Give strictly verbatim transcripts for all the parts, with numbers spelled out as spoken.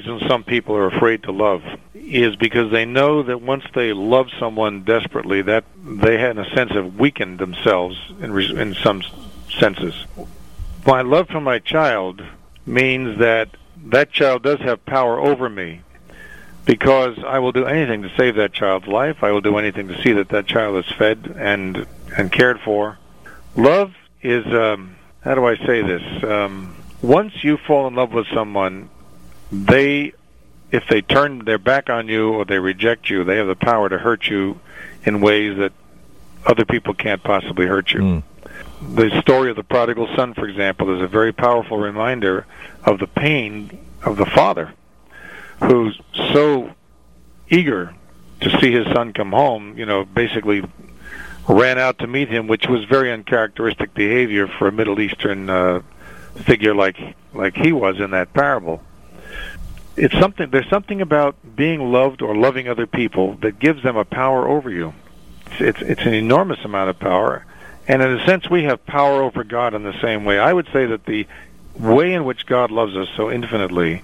reason some people are afraid to love is because they know that once they love someone desperately, that they, in a sense, have weakened themselves in, res- in some senses. My love for my child means that that child does have power over me, because I will do anything to save that child's life. I will do anything to see that that child is fed and and cared for. Love is, um, how do I say this? Um, once you fall in love with someone, they, if they turn their back on you or they reject you, they have the power to hurt you in ways that other people can't possibly hurt you. Mm. The story of the prodigal son, for example, is a very powerful reminder of the pain of the father, who's so eager to see his son come home, you know, basically ran out to meet him, which was very uncharacteristic behavior for a Middle Eastern uh, figure like like he was in that parable. It's something. There's something about being loved or loving other people that gives them a power over you. It's, it's it's an enormous amount of power, and in a sense, we have power over God in the same way. I would say that the way in which God loves us so infinitely,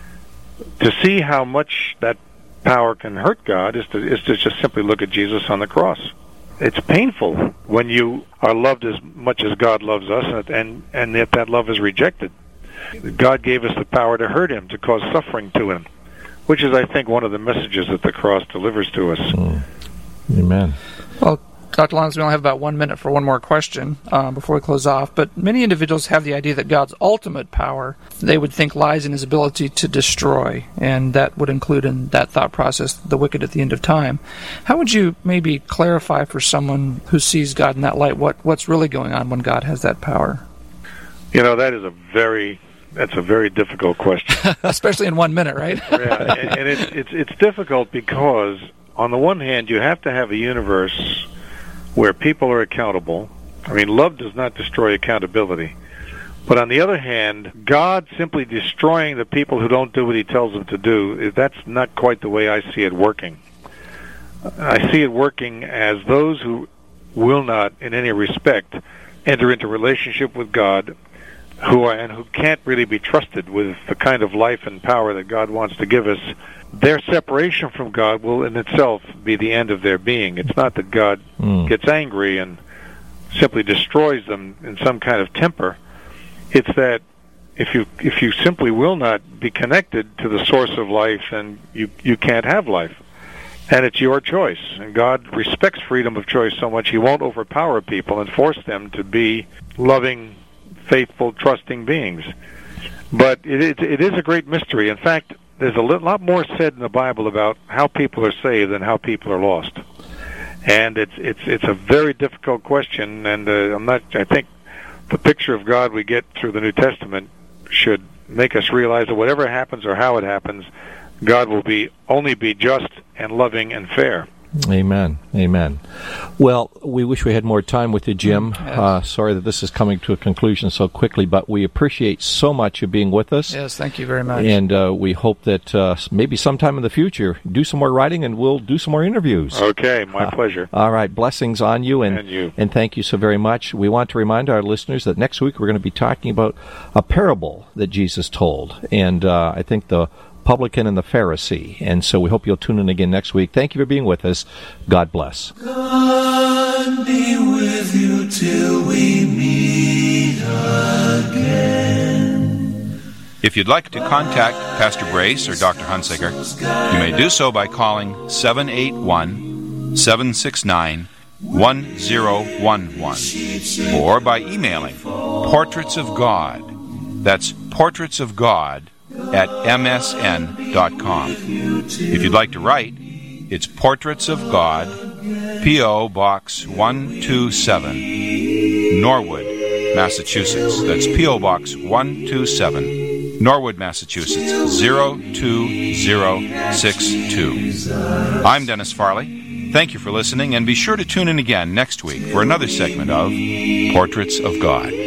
to see how much that power can hurt God, is to is to just simply look at Jesus on the cross. It's painful when you are loved as much as God loves us, and and yet that love is rejected. God gave us the power to hurt him, to cause suffering to him, which is, I think, one of the messages that the cross delivers to us. Mm. Amen. Well, Doctor Lyons, we only have about one minute for one more question uh, before we close off, but many individuals have the idea that God's ultimate power, they would think, lies in his ability to destroy, and that would include in that thought process the wicked at the end of time. How would you maybe clarify for someone who sees God in that light what, what's really going on when God has that power? You know, that is a very... That's a very difficult question. Especially in one minute, right? Yeah, and, and it's, it's it's difficult because, on the one hand, you have to have a universe where people are accountable. I mean, love does not destroy accountability. But on the other hand, God simply destroying the people who don't do what he tells them to do, that's not quite the way I see it working. I see it working as those who will not, in any respect, enter into relationship with God, who are, and who can't really be trusted with the kind of life and power that God wants to give us, their separation from God will in itself be the end of their being. It's not that God mm. gets angry and simply destroys them in some kind of temper. It's that if you if you simply will not be connected to the source of life, then you, you can't have life. And it's your choice. And God respects freedom of choice so much he won't overpower people and force them to be loving, faithful, trusting beings. But it is, it is a great mystery. In fact, there's a lot more said in the Bible about how people are saved than how people are lost. And it's it's it's a very difficult question. And uh, I'm not. I think the picture of God we get through the New Testament should make us realize that whatever happens or how it happens, God will be only be just and loving and fair. Amen. Amen. Well, we wish we had more time with you, Jim. Yes. Uh, sorry that this is coming to a conclusion so quickly, but we appreciate so much you being with us. Yes, thank you very much. And uh, we hope that uh, maybe sometime in the future, do some more writing and we'll do some more interviews. Okay, my uh, pleasure. All right, blessings on you and, and you. And thank you so very much. We want to remind our listeners that next week we're going to be talking about a parable that Jesus told. And uh, I think the publican and the Pharisee. And so we hope you'll tune in again next week. Thank you for being with us. God bless. God be with you till we meet again. If you'd like to contact Pastor Brace or Doctor Hunsaker, you may do so by calling seven eight one, seven six nine, one zero one one or by emailing Portraits of God. That's Portraits of God at m s n dot com. If you'd like to write, it's Portraits of God, P O. Box one two seven, Norwood, Massachusetts. That's P O. Box one two seven, Norwood, Massachusetts, zero two zero six two. I'm Dennis Farley. Thank you for listening, and be sure to tune in again next week for another segment of Portraits of God.